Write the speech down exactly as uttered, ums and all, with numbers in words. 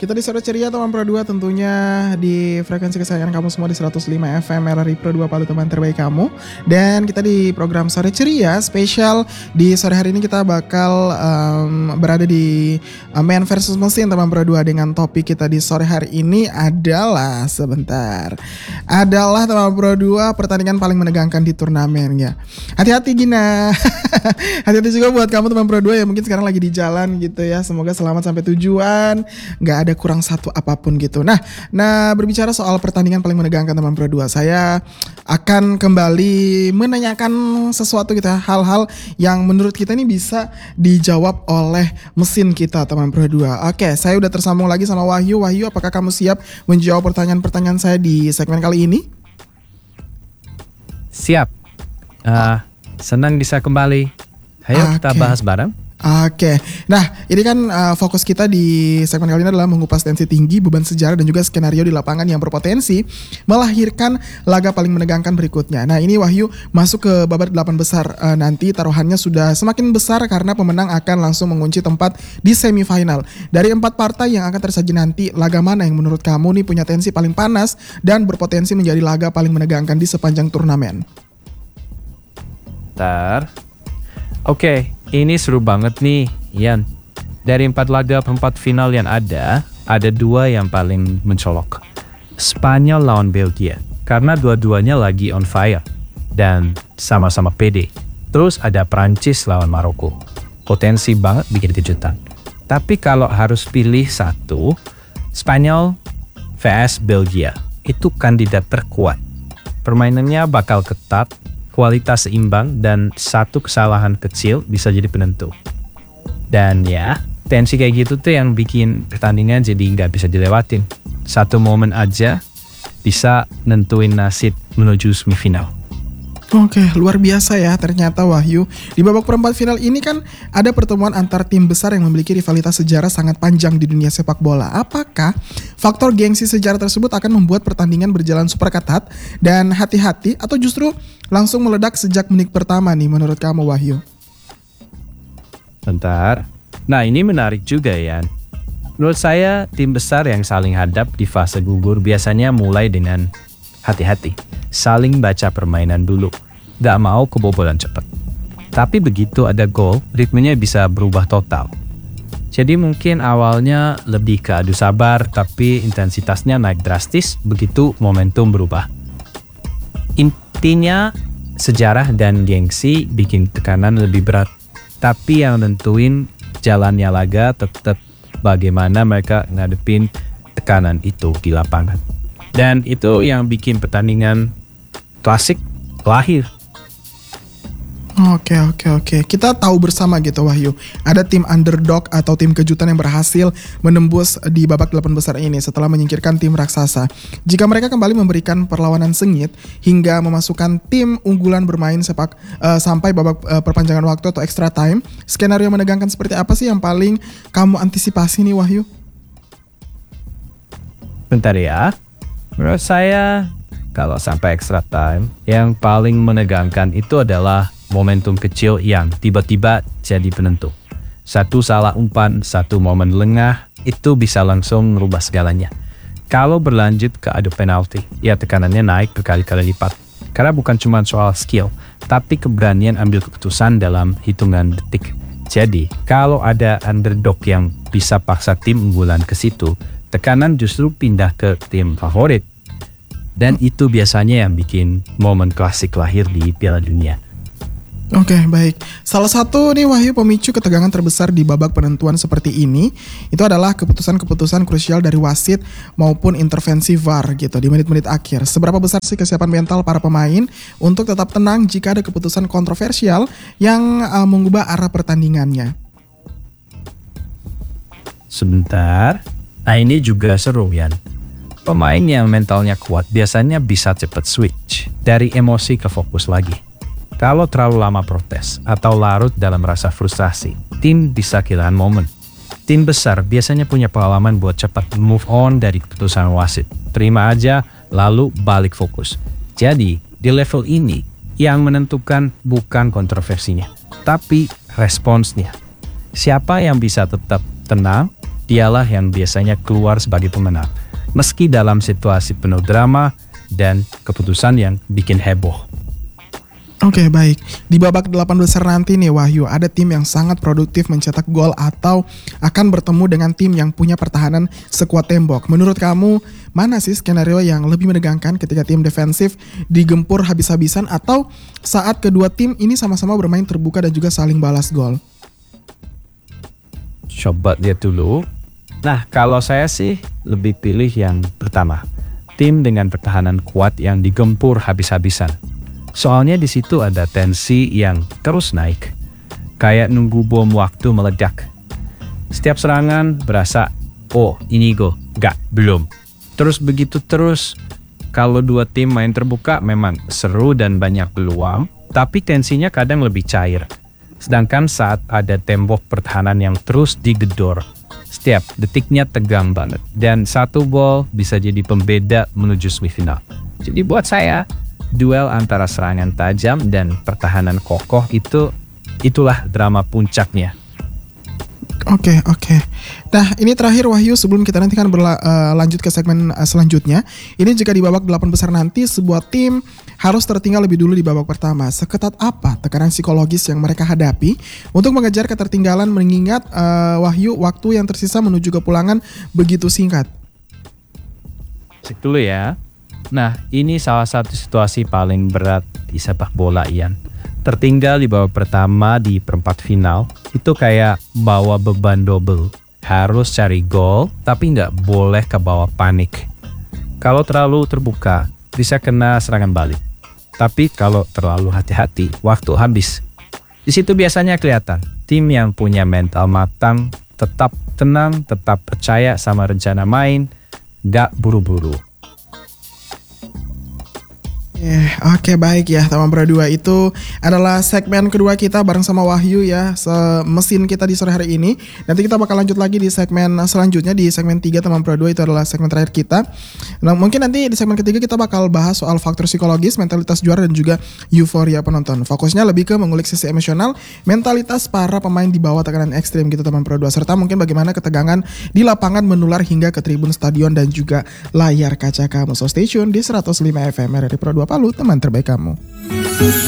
Kita di Sore Ceria teman Pro dua tentunya di frekuensi kesayangan kamu semua di seratus lima F M R R I Pro dua Palu, teman terbaik kamu. Dan kita di program Sore Ceria spesial di sore hari ini kita bakal um, berada di uh, Man versus Mesin teman Pro dua, dengan topik kita di sore hari ini adalah sebentar. Adalah teman Pro dua pertandingan paling menegangkan di turnamen ya. Hati-hati Gina. Hati-hati juga buat kamu teman Pro dua yang mungkin sekarang lagi di jalan gitu ya. Semoga selamat sampai tujuan. Gak ada kurang satu apapun gitu. Nah, nah berbicara soal pertandingan paling menegangkan teman Pro dua, saya akan kembali menanyakan sesuatu gitu ya, hal-hal yang menurut kita ini bisa dijawab oleh mesin kita teman Pro dua. Oke, saya udah tersambung lagi sama Wahyu. Wahyu, apakah kamu siap menjawab pertanyaan-pertanyaan saya di segmen kali ini? Siap. Uh, senang bisa kembali. Ayo okay. Kita bahas bareng. Oke, nah ini kan uh, fokus kita di segmen kali ini adalah mengupas tensi tinggi, beban sejarah dan juga skenario di lapangan yang berpotensi melahirkan laga paling menegangkan berikutnya. Nah ini Wahyu masuk ke babak delapan besar, uh, nanti taruhannya sudah semakin besar karena pemenang akan langsung mengunci tempat di semifinal. Dari empat partai yang akan tersaji nanti, laga mana yang menurut kamu nih punya tensi paling panas dan berpotensi menjadi laga paling menegangkan di sepanjang turnamen? Ntar, oke. Okay. Ini seru banget nih, Ian. Dari empat laga perempat final yang ada, ada dua yang paling mencolok. Spanyol lawan Belgia, karena dua-duanya lagi on fire dan sama-sama pede. Terus ada Prancis lawan Maroko. Potensi banget bikin kejutan. Tapi kalau harus pilih satu, Spanyol versus Belgia, itu kandidat terkuat. Permainannya bakal ketat, kualitas seimbang, dan satu kesalahan kecil bisa jadi penentu. Dan ya, tensi kayak gitu tuh yang bikin pertandingan jadi nggak bisa dilewatin. Satu momen aja bisa nentuin nasib menuju semifinal. Oke, luar biasa ya ternyata Wahyu. Di babak perempat final ini kan ada pertemuan antar tim besar yang memiliki rivalitas sejarah sangat panjang di dunia sepak bola. Apakah faktor gengsi sejarah tersebut akan membuat pertandingan berjalan super ketat dan hati-hati, atau justru langsung meledak sejak menit pertama nih menurut kamu Wahyu? Bentar. Nah ini menarik juga ya. Menurut saya tim besar yang saling hadap di fase gugur biasanya mulai dengan hati-hati. Saling baca permainan dulu. Gak mau kebobolan cepat. Tapi begitu ada gol, ritmenya bisa berubah total. Jadi mungkin awalnya lebih ke adu sabar, tapi intensitasnya naik drastis begitu momentum berubah. Intinya, sejarah dan gengsi bikin tekanan lebih berat. Tapi yang nentuin jalannya laga tetap bagaimana mereka ngadepin tekanan itu di lapangan. Dan itu yang bikin pertandingan klasik lahir. Oke oke oke. Kita tahu bersama gitu Wahyu, ada tim underdog atau tim kejutan yang berhasil menembus di babak delapan besar ini setelah menyingkirkan tim raksasa. Jika mereka kembali memberikan perlawanan sengit hingga memasukkan tim unggulan bermain sepak uh, sampai babak uh, perpanjangan waktu atau extra time, skenario menegangkan seperti apa sih yang paling kamu antisipasi nih Wahyu? Bentar ya. Menurut saya kalau sampai extra time, yang paling menegangkan itu adalah momentum kecil yang tiba-tiba jadi penentu. Satu salah umpan, satu momen lengah, itu bisa langsung merubah segalanya. Kalau berlanjut ke adu penalti, ya tekanannya naik berkali-kali lipat. Karena bukan cuma soal skill, tapi keberanian ambil keputusan dalam hitungan detik. Jadi, kalau ada underdog yang bisa paksa tim unggulan ke situ, tekanan justru pindah ke tim favorit. Dan itu biasanya yang bikin momen klasik lahir di Piala Dunia. Oke, baik. Salah satu nih Wahyu pemicu ketegangan terbesar di babak penentuan seperti ini itu adalah keputusan-keputusan krusial dari wasit maupun intervensi V A R gitu di menit-menit akhir. Seberapa besar sih kesiapan mental para pemain untuk tetap tenang jika ada keputusan kontroversial yang uh, mengubah arah pertandingannya? Sebentar. Nah ini juga seru ya. Pemain yang mentalnya kuat biasanya bisa cepat switch dari emosi ke fokus lagi. Kalau terlalu lama protes atau larut dalam rasa frustrasi, tim bisa kehilangan momen. Tim besar biasanya punya pengalaman buat cepat move on dari keputusan wasit. Terima aja, lalu balik fokus. Jadi, di level ini, yang menentukan bukan kontroversinya, tapi responsnya. Siapa yang bisa tetap tenang dialah yang biasanya keluar sebagai pemenang. Meski dalam situasi penuh drama dan keputusan yang bikin heboh. Oke, baik. Di babak delapan besar nanti nih Wahyu, ada tim yang sangat produktif mencetak gol atau akan bertemu dengan tim yang punya pertahanan sekuat tembok. Menurut kamu, mana sih skenario yang lebih menegangkan ketika tim defensif digempur habis-habisan atau saat kedua tim ini sama-sama bermain terbuka dan juga saling balas gol? Coba lihat dulu. Nah, kalau saya sih lebih pilih yang pertama. Tim dengan pertahanan kuat yang digempur habis-habisan. Soalnya di situ ada tensi yang terus naik. Kayak nunggu bom waktu meledak. Setiap serangan berasa, oh ini go, gak, belum. Terus begitu terus. Kalau dua tim main terbuka memang seru dan banyak peluang, tapi tensinya kadang lebih cair. Sedangkan saat ada tembok pertahanan yang terus digedor, setiap detiknya tegang banget. Dan satu gol bisa jadi pembeda menuju semifinal. Jadi buat saya, duel antara serangan tajam dan pertahanan kokoh itu itulah drama puncaknya. Oke, oke. Nah, ini terakhir Wahyu sebelum kita nanti kan berla, uh, lanjut ke segmen uh, selanjutnya. Ini jika di babak delapan besar nanti sebuah tim harus tertinggal lebih dulu di babak pertama. Seketat apa tekanan psikologis yang mereka hadapi untuk mengejar ketertinggalan mengingat uh, Wahyu waktu yang tersisa menuju kepulangan begitu singkat? Cek dulu ya. Nah, ini salah satu situasi paling berat di sepak bola, Ian. Tertinggal di babak pertama di perempat final, itu kayak bawa beban double. Harus cari gol, tapi nggak boleh kebawa panik. Kalau terlalu terbuka, bisa kena serangan balik. Tapi kalau terlalu hati-hati, waktu habis. Di situ biasanya kelihatan, tim yang punya mental matang, tetap tenang, tetap percaya sama rencana main, nggak buru-buru. Eh, Oke okay, baik ya teman Pro dua, itu adalah segmen kedua kita bareng sama Wahyu ya, semesin kita di sore hari ini. Nanti kita bakal lanjut lagi di segmen selanjutnya, di segmen tiga teman Pro dua, itu adalah segmen terakhir kita. Nah, mungkin nanti di segmen ketiga kita bakal bahas soal faktor psikologis, mentalitas juara dan juga euforia penonton. Fokusnya lebih ke mengulik sisi emosional, mentalitas para pemain di bawah tekanan ekstrim gitu teman Pro dua, serta mungkin bagaimana ketegangan di lapangan menular hingga ke tribun stadion dan juga layar kaca kamu. So stay tune di seratus lima F M R R I Pro dua Palu, teman terbaik kamu.